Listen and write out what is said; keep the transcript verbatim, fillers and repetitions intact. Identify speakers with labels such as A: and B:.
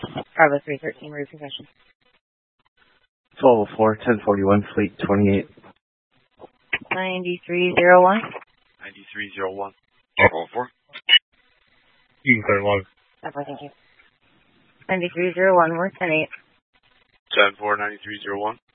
A: Bravo three thirteen, roofing session.
B: twelve oh four, ten forty-one, Fleet twenty-eight.
A: ninety-three oh one.
C: ninety-three oh one. twelve oh four.
D: You can clear log.
A: Okay, thank you. ninety-three oh one, we're ten eight.
C: ten four, ninety-three oh one.